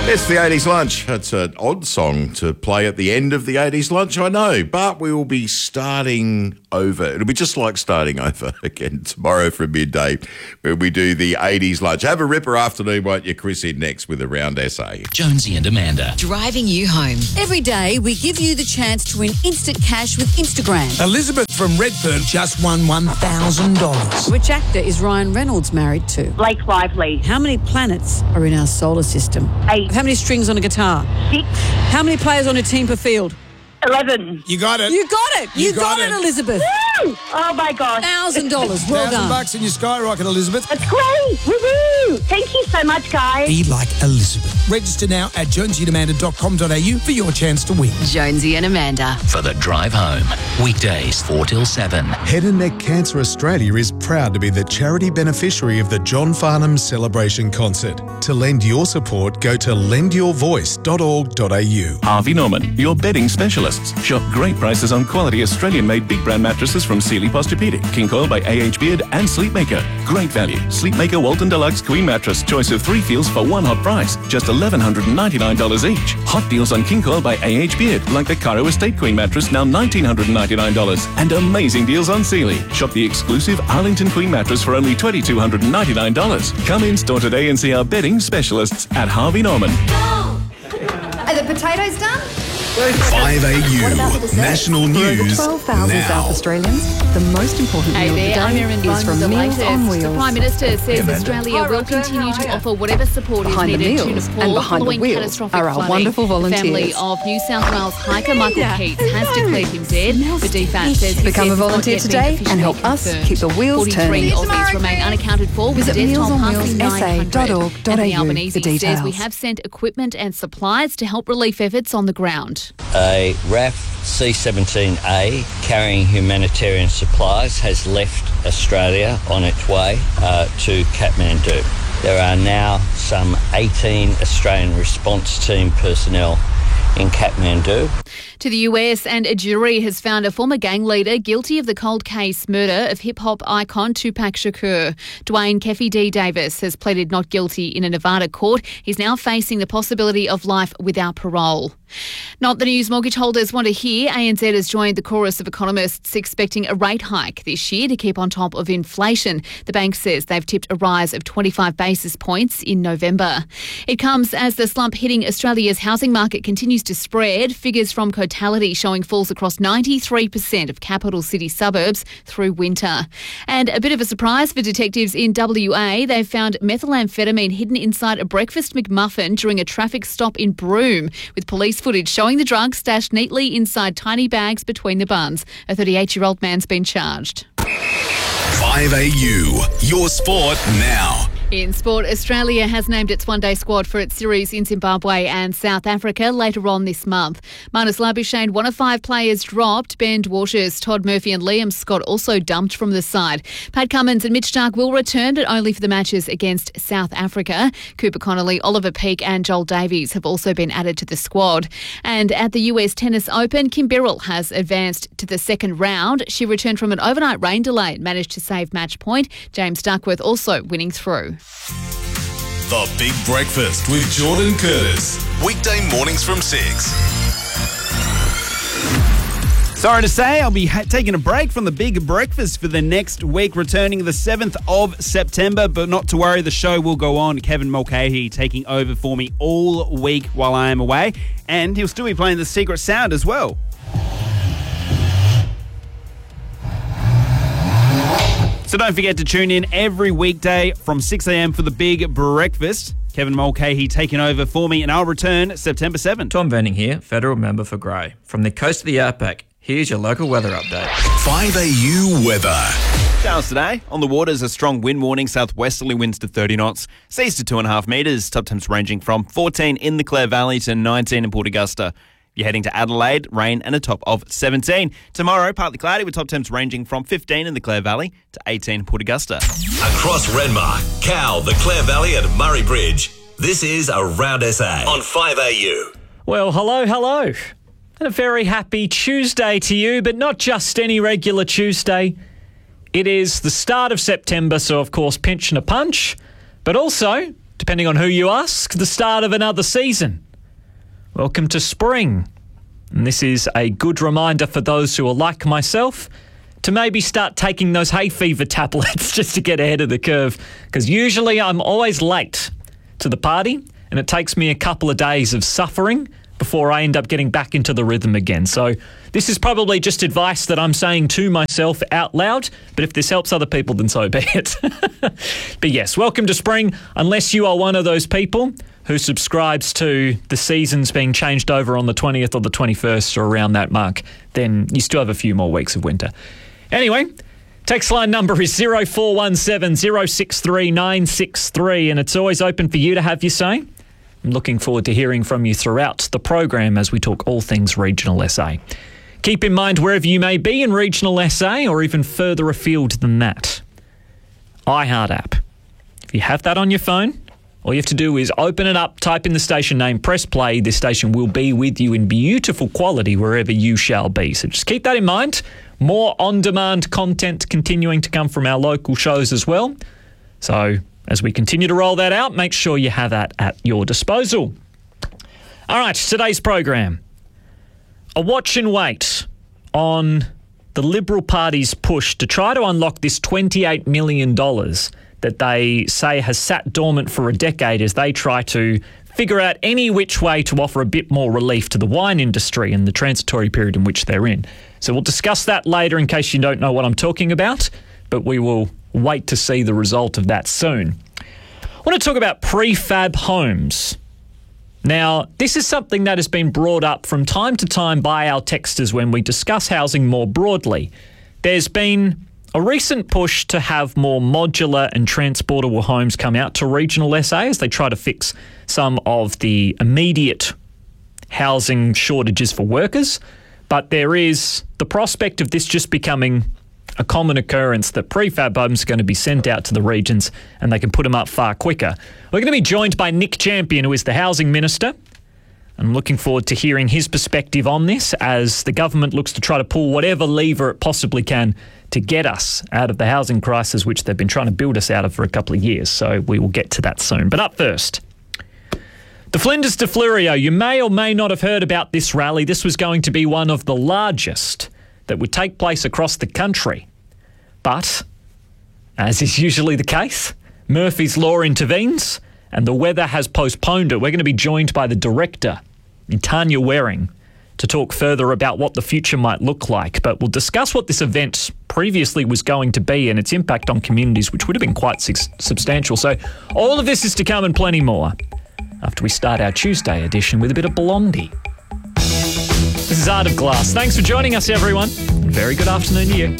It's the 80s lunch. It's an odd song to play at the end of the 80s lunch, I know, but we will be starting over. It'll be just like starting over again tomorrow from midday when we do the 80s lunch. Have a ripper afternoon, won't you? Chris in next with a round essay. Jonesy and Amanda. Driving you home. Every day we give you the chance to win instant cash with Instagram. Elizabeth from Redfern just won $1,000. Which actor is Ryan Reynolds married to? Blake Lively. How many planets are in our solar system? 8. How many strings on a guitar? 6. How many players on a team per field? 11. You got it. You got it. You got it, Elizabeth. Woo! Oh my gosh. $1,000. Well done. $1,000 in your skyrocket, Elizabeth. That's great. Woohoo! Thank you so much, guys. Be like Elizabeth. Register now at jonesyandamanda.com.au for your chance to win. Jonesy and Amanda. For the drive home. Weekdays 4 till 7. Head and Neck Cancer Australia is proud to be the charity beneficiary of the John Farnham Celebration Concert. To lend your support, go to lendyourvoice.org.au. Harvey Norman, your bedding specialists. Shop great prices on quality Australian-made big brand mattresses from Sealy Posturepedic, King Coil by AH Beard and Sleepmaker. Great value. Sleepmaker Walton Deluxe Queen Mattress. Choice of 3 feels for one hot price. Just $1,199 each. Hot deals on King Coil by AH Beard, like the Cairo Estate Queen Mattress, now $1,999. And amazing deals on Sealy. Shop the exclusive Arlington Queen Mattress for only $2,299. Come in store today and see our bedding specialists at Harvey Norman. Are the potatoes done? 5AU National News For over 12,000 now. South Australians, the most important meal of the day is from Meals on Wheels. The Prime Minister says Australia will continue to offer whatever support is Behind the needed to meals Nepal and behind the following wheels catastrophic are our flooding. wonderful volunteers. The family of New South Wales hiker Michael Keats has declared him dead. The DFAT says his Become a death has not volunteer yet been today officially and help us confirmed. keep the wheels 43 turning. Aussies remain unaccounted for, with Visit the death toll passing 900. mealsonwheels.sa.org.au Anthony Albanese for details. says we have sent equipment and supplies to help relief efforts on the ground. A RAF C-17A carrying humanitarian supplies has left Australia on its way to Kathmandu. There are now some 18 Australian response team personnel in Kathmandu. To the US, and a jury has found a former gang leader guilty of the cold case murder of hip-hop icon Tupac Shakur. Dwayne Keffy D. Davis has pleaded not guilty in a Nevada court. He's now facing the possibility of life without parole. Not the news mortgage holders want to hear. ANZ has joined the chorus of economists expecting a rate hike this year to keep on top of inflation. The bank says they've tipped a rise of 25 basis points in November. It comes as the slump hitting Australia's housing market continues to spread. Figures from Cotality showing falls across 93% of capital city suburbs through winter. And a bit of a surprise for detectives in WA. They've found methamphetamine hidden inside a breakfast McMuffin during a traffic stop in Broome, with police footage showing the drugs stashed neatly inside tiny bags between the buns. A 38-year-old man's been charged. 5AU, your sport now. In sport, Australia has named its one-day squad for its series in Zimbabwe and South Africa later on this month. Marnus Labuschagne, one of 5 players dropped. Ben Dwarshuis, Todd Murphy and Liam Scott also dumped from the side. Pat Cummins and Mitch Starc will return, but only for the matches against South Africa. Cooper Connolly, Oliver Peake and Joel Davies have also been added to the squad. And at the US Tennis Open, Kim Birrell has advanced to the second round. She returned from an overnight rain delay and managed to save match point. James Duckworth also winning through. The Big Breakfast with Jordan Curtis. Weekday mornings from 6. Sorry to say, I'll be taking a break from the Big Breakfast for the next week, returning the 7th of September. But not to worry, the show will go on. Kevin Mulcahy taking over for me all week while I am away. And he'll still be playing the Secret Sound as well. So don't forget to tune in every weekday from 6 a.m. for the Big Breakfast. Kevin Mulcahy taking over for me, and I'll return September 7th. Tom Venning here, Federal Member for Grey. From the coast of the Outback, here's your local weather update. 5AU weather. Showers today. On the waters, a strong wind warning, southwesterly winds to 30 knots, seas to 2.5 metres, top temps ranging from 14 in the Clare Valley to 19 in Port Augusta. You're heading to Adelaide, rain and a top of 17. Tomorrow, partly cloudy with top temps ranging from 15 in the Clare Valley to 18 in Port Augusta. Across Renmark, Cowell, the Clare Valley and Murray Bridge, this is Around SA on 5AU. Well, hello. And a very happy Tuesday to you, but not just any regular Tuesday. It is the start of September, so of course pinch and a punch, but also depending on who you ask, the start of another season. Welcome to spring. And this is a good reminder for those who are like myself to maybe start taking those hay fever tablets just to get ahead of the curve. Because usually I'm always late to the party and it takes me a couple of days of suffering before I end up getting back into the rhythm again. So this is probably just advice that I'm saying to myself out loud, but if this helps other people, then so be it. But yes, welcome to spring. Unless you are one of those people who subscribes to the seasons being changed over on the 20th or the 21st or around that mark, then you still have a few more weeks of winter. Anyway, text line number is 0417 063 963, and it's always open for you to have your say. I'm looking forward to hearing from you throughout the program as we talk all things regional SA. Keep in mind, wherever you may be in regional SA or even further afield than that, iHeart app. If you have that on your phone, all you have to do is open it up, type in the station name, press play. This station will be with you in beautiful quality wherever you shall be. So just keep that in mind. More on-demand content continuing to come from our local shows as well. So as we continue to roll that out, make sure you have that at your disposal. All right, today's program. A watch and wait on the Liberal Party's push to try to unlock this $28 million that they say has sat dormant for a decade as they try to figure out any which way to offer a bit more relief to the wine industry in the transitory period in which they're in. So we'll discuss that later in case you don't know what I'm talking about, but we will wait to see the result of that soon. I want to talk about prefab homes. Now, this is something that has been brought up from time to time by our texters when we discuss housing more broadly. There's been a recent push to have more modular and transportable homes come out to regional SA as they try to fix some of the immediate housing shortages for workers. But there is the prospect of this just becoming a common occurrence that prefab homes are going to be sent out to the regions and they can put them up far quicker. We're going to be joined by Nick Champion, who is the Housing Minister. I'm looking forward to hearing his perspective on this as the government looks to try to pull whatever lever it possibly can to get us out of the housing crisis, which they've been trying to build us out of for a couple of years. So we will get to that soon. But up first, the Flinders de Fleurieu. You may or may not have heard about this rally. This was going to be one of the largest that would take place across the country. But, as is usually the case, Murphy's Law intervenes and the weather has postponed it. We're going to be joined by the director, Tanya Waring, to talk further about what the future might look like. But we'll discuss what this event previously was going to be and its impact on communities, which would have been quite substantial. So all of this is to come and plenty more after we start our Tuesday edition with a bit of Blondie. This is Art of Glass. Thanks for joining us, everyone. Very good afternoon to you.